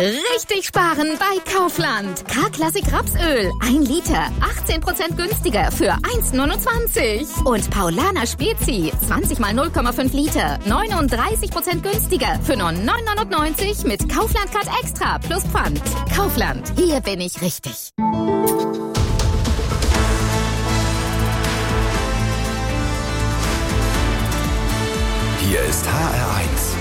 Richtig sparen bei Kaufland. K-Klassik Rapsöl. 1 Liter. 18% günstiger für 1,29. Und Paulaner Spezi. 20 mal 0,5 Liter. 39% günstiger für nur 9,99 mit Kaufland Card Extra plus Pfand. Kaufland. Hier bin ich richtig. Hier ist HR1.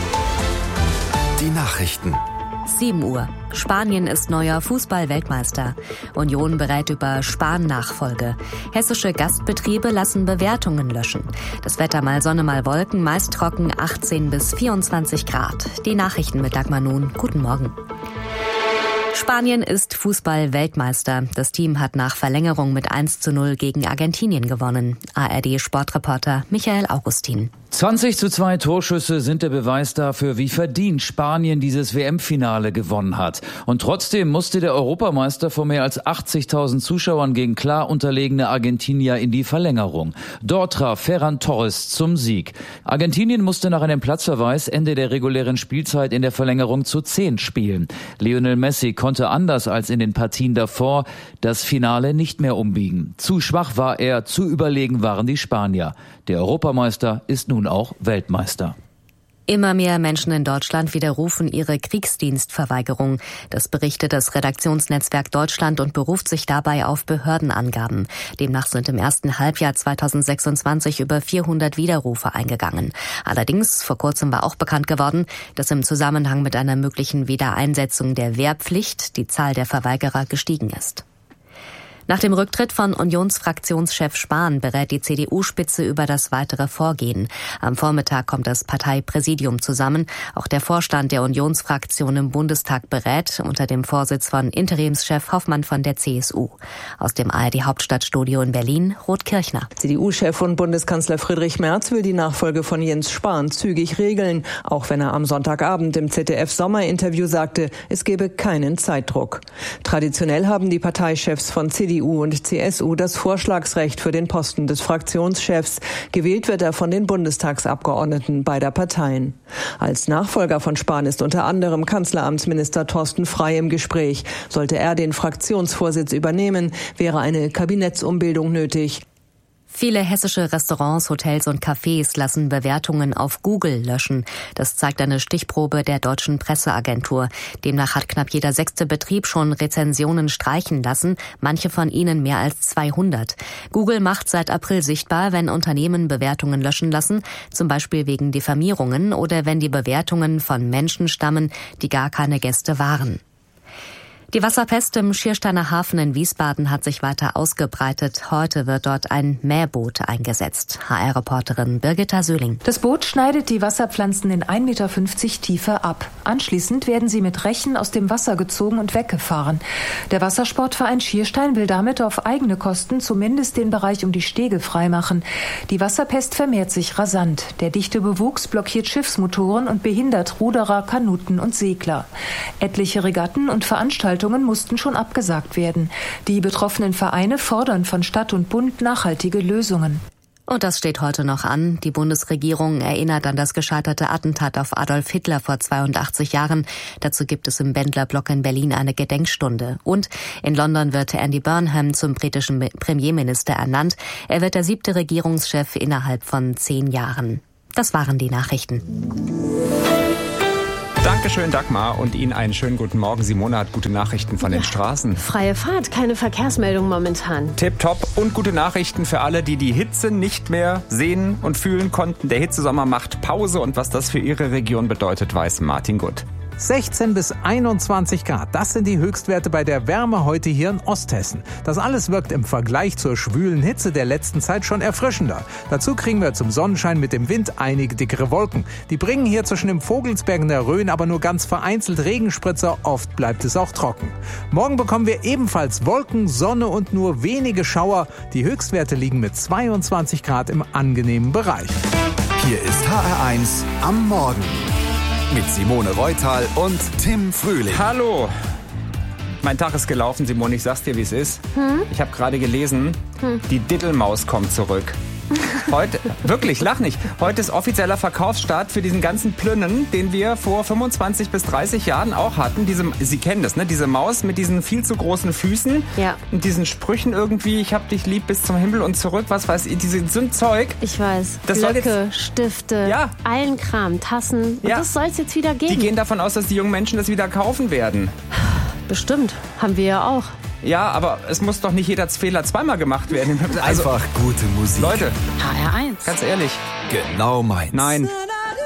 Die Nachrichten. 7 Uhr. Spanien ist neuer Fußball-Weltmeister. Union berät über Spahn-Nachfolge. Hessische Gastbetriebe lassen Bewertungen löschen. Das Wetter mal Sonne, mal Wolken, meist trocken, 18 bis 24 Grad. Die Nachrichten mit Dagmar Nun. Guten Morgen. Spanien ist Fußball-Weltmeister. Das Team hat nach Verlängerung mit 1:0 gegen Argentinien gewonnen. ARD-Sportreporter Michael Augustin. 20:2 Torschüsse sind der Beweis dafür, wie verdient Spanien dieses WM-Finale gewonnen hat. Und trotzdem musste der Europameister vor mehr als 80.000 Zuschauern gegen klar unterlegene Argentinier in die Verlängerung. Dort traf Ferran Torres zum Sieg. Argentinien musste nach einem Platzverweis Ende der regulären Spielzeit in der Verlängerung zu 10 spielen. Lionel Messi konnte anders als in den Partien davor das Finale nicht mehr umbiegen. Zu schwach war er, zu überlegen waren die Spanier. Der Europameister ist nun auch Weltmeister. Immer mehr Menschen in Deutschland widerrufen ihre Kriegsdienstverweigerung. Das berichtet das Redaktionsnetzwerk Deutschland und beruft sich dabei auf Behördenangaben. Demnach sind im ersten Halbjahr 2026 über 400 Widerrufe eingegangen. Allerdings, vor kurzem war auch bekannt geworden, dass im Zusammenhang mit einer möglichen Wiedereinsetzung der Wehrpflicht die Zahl der Verweigerer gestiegen ist. Nach dem Rücktritt von Unionsfraktionschef Spahn berät die CDU-Spitze über das weitere Vorgehen. Am Vormittag kommt das Parteipräsidium zusammen. Auch der Vorstand der Unionsfraktion im Bundestag berät unter dem Vorsitz von Interimschef Hoffmann von der CSU. Aus dem ARD-Hauptstadtstudio in Berlin, Ruth Kirchner. CDU-Chef und Bundeskanzler Friedrich Merz will die Nachfolge von Jens Spahn zügig regeln, auch wenn er am Sonntagabend im ZDF-Sommerinterview sagte, es gebe keinen Zeitdruck. Traditionell haben die Parteichefs von CDU und CSU das Vorschlagsrecht für den Posten des Fraktionschefs. Gewählt wird er von den Bundestagsabgeordneten beider Parteien. Als Nachfolger von Spahn ist unter anderem Kanzleramtsminister Thorsten Frey im Gespräch. Sollte er den Fraktionsvorsitz übernehmen, wäre eine Kabinettsumbildung nötig. Viele hessische Restaurants, Hotels und Cafés lassen Bewertungen auf Google löschen. Das zeigt eine Stichprobe der deutschen Presseagentur. Demnach hat knapp jeder 6. Betrieb schon Rezensionen streichen lassen, manche von ihnen mehr als 200. Google macht seit April sichtbar, wenn Unternehmen Bewertungen löschen lassen, zum Beispiel wegen Diffamierungen oder wenn die Bewertungen von Menschen stammen, die gar keine Gäste waren. Die Wasserpest im Schiersteiner Hafen in Wiesbaden hat sich weiter ausgebreitet. Heute wird dort ein Mähboot eingesetzt. HR-Reporterin Birgitta Söhling. Das Boot schneidet die Wasserpflanzen in 1,50 Meter Tiefe ab. Anschließend werden sie mit Rechen aus dem Wasser gezogen und weggefahren. Der Wassersportverein Schierstein will damit auf eigene Kosten zumindest den Bereich um die Stege freimachen. Die Wasserpest vermehrt sich rasant. Der dichte Bewuchs blockiert Schiffsmotoren und behindert Ruderer, Kanuten und Segler. Etliche Regatten und Veranstaltungen mussten schon abgesagt werden. Die betroffenen Vereine fordern von Stadt und Bund nachhaltige Lösungen. Und das steht heute noch an. Die Bundesregierung erinnert an das gescheiterte Attentat auf Adolf Hitler vor 82 Jahren. Dazu gibt es im Bendlerblock in Berlin eine Gedenkstunde. Und in London wird Andy Burnham zum britischen Premierminister ernannt. Er wird der 7. Regierungschef innerhalb von 10 Jahren. Das waren die Nachrichten. Dankeschön, Dagmar, und Ihnen einen schönen guten Morgen. Simone hat gute Nachrichten von den Straßen. Freie Fahrt, keine Verkehrsmeldung momentan. Tipptopp und gute Nachrichten für alle, die die Hitze nicht mehr sehen und fühlen konnten. Der Hitzesommer macht Pause und was das für Ihre Region bedeutet, weiß Martin Gutt. 16 bis 21 Grad, das sind die Höchstwerte bei der Wärme heute hier in Osthessen. Das alles wirkt im Vergleich zur schwülen Hitze der letzten Zeit schon erfrischender. Dazu kriegen wir zum Sonnenschein mit dem Wind einige dickere Wolken. Die bringen hier zwischen dem Vogelsberg und der Rhön aber nur ganz vereinzelt Regenspritzer, oft bleibt es auch trocken. Morgen bekommen wir ebenfalls Wolken, Sonne und nur wenige Schauer. Die Höchstwerte liegen mit 22 Grad im angenehmen Bereich. Hier ist HR1 am Morgen. Mit Simone Reutal und Tim Frühling. Hallo. Mein Tag ist gelaufen, Simone, ich sag's dir, wie es ist. Ich habe gerade gelesen, die Diddelmaus kommt zurück. Heute, wirklich, lach nicht. Heute ist offizieller Verkaufsstart für diesen ganzen Plünnen, den wir vor 25 bis 30 Jahren auch hatten. Sie kennen das, ne? Diese Maus mit diesen viel zu großen Füßen. Ja. Und diesen Sprüchen irgendwie, ich hab dich lieb bis zum Himmel und zurück, was weiß ich, so ein Zeug. Ich weiß. Das Blöcke, Stifte, allen Kram, Tassen. Und das soll es jetzt wieder geben. Die gehen davon aus, dass die jungen Menschen das wieder kaufen werden. Bestimmt. Haben wir ja auch. Ja, aber es muss doch nicht jeder Fehler zweimal gemacht werden. Einfach gute Musik. Leute. HR1. Ganz ehrlich. Genau meins. Nein.